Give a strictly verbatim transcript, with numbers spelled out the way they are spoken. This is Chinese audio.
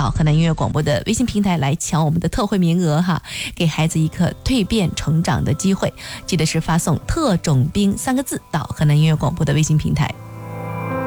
到河南音乐广播的微信平台来抢我们的特惠名额哈，给孩子一个蜕变成长的机会。记得是发送特种兵三个字到河南音乐广播的微信平台。